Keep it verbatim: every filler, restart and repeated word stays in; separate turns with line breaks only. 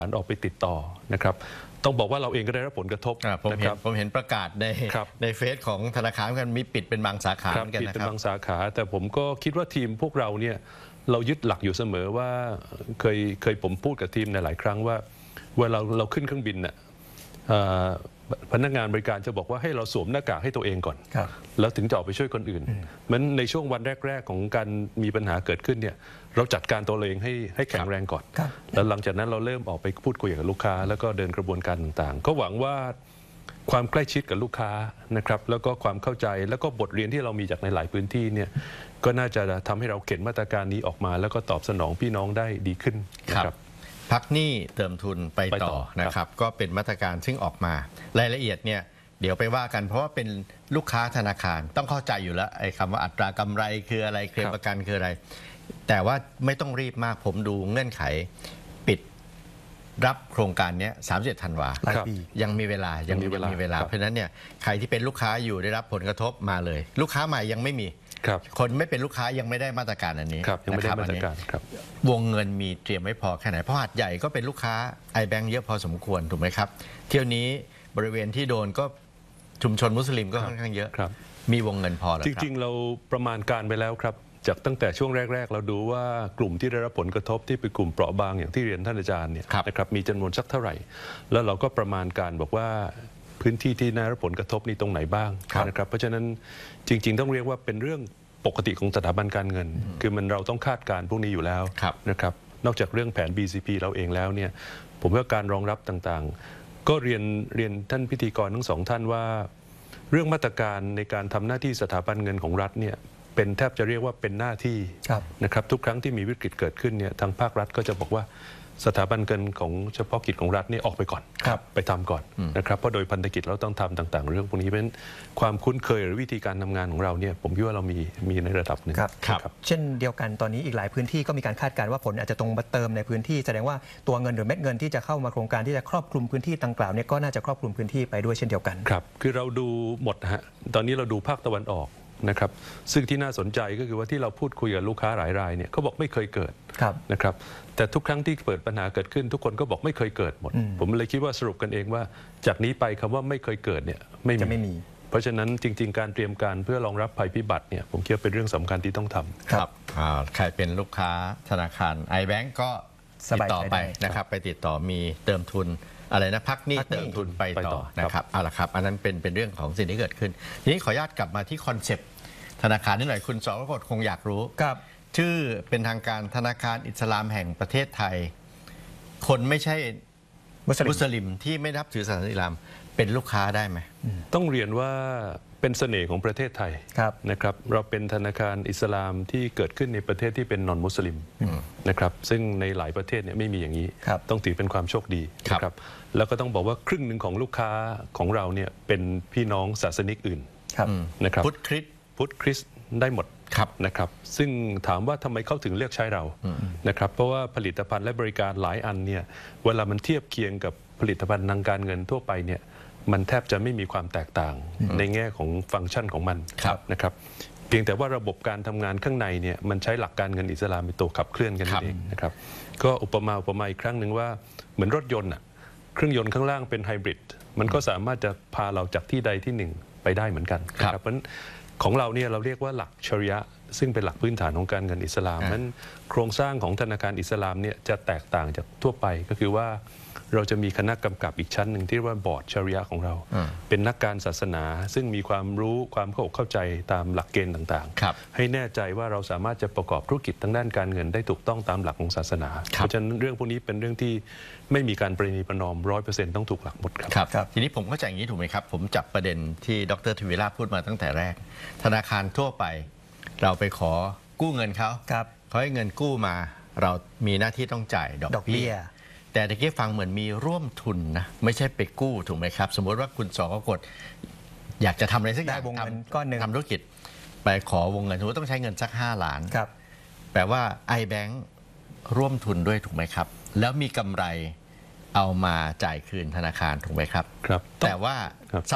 ออกไปติดต่อนะครับต้องบอกว่าเราเองก็ได้รับผลกระทบ
ผมเห็นผมเห็นประกาศในในเฟซของธนาคารกันมีปิดเป็นบางสาขาเหมือนกันนะครับปิดเป็น
บางสาขาแต่ผมก็คิดว่าทีมพวกเราเนี่ยเรายึดหลักอยู่เสมอว่าเคยเคยผมพูดกับทีมในหลายครั้งว่าเวลาเราขึ้นเครื่องบินน่ะพนักงานบริการจะบอกว่าให้เราสวมหน้ากากให้ตัวเองก่อนแล้วถึงจะออกไปช่วยคนอื่นเหมือนในช่วงวันแรกๆของการมีปัญหาเกิดขึ้นเนี่ยเราจัดการตัวเองให้ให้แข็งแรงก่อนแล้วหลังจากนั้นเราเริ่มออกไปพูดคุยกับลูกค้าแล้วก็เดินกระบวนการต่างๆก็หวังว่าความใกล้ชิดกับลูกค้านะครับแล้วก็ความเข้าใจแล้วก็บทเรียนที่เรามีจากในหลายพื้นที่เนี่ยก็น่าจะทำให้เราเข็นมาตรการนี้ออกมาแล้วก็ตอบสนองพี่น้องได้ดีขึ้นนะครับ
พักหนี้เติมทุนไปต่อนะครับก็เป็นมาตรการซึ่งออกมารายละเอียดเนี่ยเดี๋ยวไปว่ากันเพราะว่าเป็นลูกค้าธนาคารต้องเข้าใจอยู่แล้วไอ้คำว่าอัตรากำไรคืออะไรเคลมประกันคืออะไรแต่ว่าไม่ต้องรีบมากผมดูเงื่อนไขปิดรับโครงการนี้สามสิบเอ็ดธันวายังมีเวลายังมีเวลาเพราะฉะนั้นเนี่ยใครที่เป็นลูกค้าอยู่ได้รับผลกระทบมาเลยลูกค้าใหม่ยังไม่มีคนไม่เป็นลูกค้ายังไม่ได้มาตรการอันนี้
ยังไม่ได้มาตรการครับ
วงเงินมีเตรียมไว้พอแค่ไหนเพราะหาดใหญ่ก็เป็นลูกค้า iBank เยอะพอสมควรถูกไหมครับเที่ยวนี้บริเวณที่โดนก็ชุมชนมุสลิมก็ค่อนข้างเยอะมีวงเงินพอแล้ว
จริงๆเราประมาณการไปแล้วครับจากตั้งแต่ช่วงแรกๆเราดูว่ากลุ่มที่ได้รับผลกระทบที่เป็นกลุ่มเปราะบางอย่างที่เรียนท่านอาจารย์เนี่ยนะครับมีจำนวนสักเท่าไหร่แล้วเราก็ประมาณการบอกว่าพื้นที่ที่ได้รับผลกระทบนี้ตรงไหนบ้างนะครับเพราะฉะนั้นจริงๆต้องเรียกว่าเป็นเรื่องปกติของสถาบันการเงินคือมันเราต้องคาดการพวกนี้อยู่แล้วนะครับนอกจากเรื่องแผน บี ซี พี เราเองแล้วเนี่ยผมว่าการรองรับต่างๆก็เรียนเรียนท่านพิธีกรทั้งสองท่านว่าเรื่องมาตรการในการทำหน้าที่สถาบันเงินของรัฐเนี่ยเป็นแทบจะเรียกว่าเป็นหน้าที่นะครับทุกครั้งที่มีวิกฤตเกิดขึ้นเนี่ยทางภาครัฐก็จะบอกว่าสถาบันเงินของเฉพาะกิจของรัฐนี่ออกไปก่อนไปทำก่อนนะครับเพราะโดยพันธกิจเราต้องทำต่างๆเรื่องพวกนี้เป็นความคุ้นเคยหรือวิธีการทำงานของเราเนี่ยผมคิดว่าเรามีมีในระดับหนึ่ง
ครับเช่นเดียวกันตอนนี้อีกหลายพื้นที่ก็มีการคาดการณ์ว่าผลอาจจะตรงมาเติมในพื้นที่แสดงว่าตัวเงินหรือเม็ดเงินที่จะเข้ามาโครงการที่จะครอบคลุมพื้นที่ต่างๆเนี่ยก็น่าจะครอบคลุมพื้นที่ไปด้วยเช่นเดียวกัน
ครับคือเราดูหมดฮะตอนนี้เราดูภาคตะวันออกนะครับซึ่งที่น่าสนใจก็คือว่าที่เราพูดคุยกับลูกค้าหลายรายเนี่ยเขาบอกไม่เคยเกิดนะครับแต่ทุกครั้งที่เปิดปัญหาเกิดขึ้นทุกคนก็บอกไม่เคยเกิดหมดผมเลยคิดว่าสรุปกันเองว่าจากนี้ไปคำว่าไม่เคยเกิดเนี่ยไม่มีเพราะฉะนั้นจริงๆการเตรียมการเพื่อรองรับภัยพิบัติเนี่ยผมคิดว่าเป็นเรื่องสำคัญที่ต้องทำ
ครับใครเป็นลูกค้าธนาคาร iBank ก็ติดต่อไปนะครับไปติดต่อมีเติมทุนอะไรนะพักหนี้เติมทุนไปต่อนะครับเอาละครับอันนั้นเป็นเป็นเรื่องของสิ่งที่เกิดขึ้นทีนี้ขออนุญาตกลับมาที่คอนเซปต์ธนาคารนิดหน่อยคุณสรกฎคงอยากรู้ชื่อเป็นทางการธนาคารอิสลามแห่งประเทศไทยคนไม่ใช่มุสลิมที่ไม่นับถือศาสนาอิสลามเป็นลูกค้าได้ไหม
ต้องเรียนว่าเป็นเสน่ห์ของประเทศไทยนะครับเราเป็นธนาคารอิสลามที่เกิดขึ้นในประเทศที่เป็นนอนมุสลิมนะครับซึ่งในหลายประเทศเนี่ยไม่มีอย่างนี้ต้องถือเป็นความโชคดีนะครับแล้วก็ต้องบอกว่าครึ่งหนึ่งของลูกค้าของเราเนี่ยเป็นพี่น้องศาสนิกอื่นนะครับ
พุทธคริสต์
พุทธคริสต์ได้หมดนะครับซึ่งถามว่าทำไมเขาถึงเลือกใช้เรานะครับเพราะว่าผลิตภัณฑ์และบริการหลายอันเนี่ยเวลามันเทียบเคียงกับผลิตภัณฑ์ทางการเงินทั่วไปเนี่ยมันแทบจะไม่มีความแตกต่างในแง่ของฟังก์ชันของมันนะครับเพียงแต่ว่าระบบการทำงานข้างในเนี่ยมันใช้หลักการเงินอิสลามเป็นตัวขับเคลื่อนกันเองนะครับก็อุปมาอุปไมยอีกครั้งหนึ่งว่าเหมือนรถยนต์อ่ะเครื่องยนต์ข้างล่างเป็นไฮบริดมันก็สามารถจะพาเราจากที่ใดที่หนึ่งไปได้เหมือนกันนะครับเพราะของเราเนี่ยเราเรียกว่าหลักชริยะซึ่งเป็นหลักพื้นฐานของการเงินอิสลามนั้นโครงสร้างของธนาคารอิสลามเนี่ยจะแตกต่างจากทั่วไปก็คือว่าเราจะมีคณะกำกับอีกชั้นหนึ่งที่เรียกว่าบอร์ดชริยะของเราเป็นนักการศาสนาซึ่งมีความรู้ความเข้าอกเข้าใจตามหลักเกณฑ์ต่างๆให้แน่ใจว่าเราสามารถจะประกอบธุรกิจทางด้านการเงินได้ถูกต้องตามหลักของศาสนาเพราะฉะนั้นเรื่องพวกนี้เป็นเรื่องที่ไม่มีการประนีประนอมร้อยเปอร์เซ็นต์ต้องถูกหลักหมดครับ
ครับทีนี้ผมเข้าใจอย่างนี้ถูกไหมครับผมจับประเด็นที่ดร.ทวีราชพูดมาตั้งแต่แรกธนาคารทั่วไปเราไปขอกู้เงินเขาเขาให้เงินกู้มาเรามีหน้าที่ต้องจ่ายดอกเบี้ยแต่ตะกี้ฟังเหมือนมีร่วมทุนนะไม่ใช่ไปกู้ถูกไหมครับสมมติว่าคุณสรกฎอยากจะทำอะไรสักอย่างทำธุรกิจไปขอวงเงินสมมติต้องใช้เงินสักห้าล้านแปลว่า iBank ร่วมทุนด้วยถูกไหมครับแล้วมีกำไรเอามาจ่ายคืนธนาคารถูกไหมครับแต่ว่า